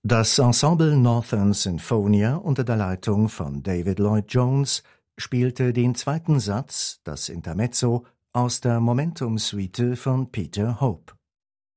Das Ensemble Northern Sinfonia unter der Leitung von David Lloyd Jones spielte den zweiten Satz, das Intermezzo, aus der Momentum-Suite von Peter Hope.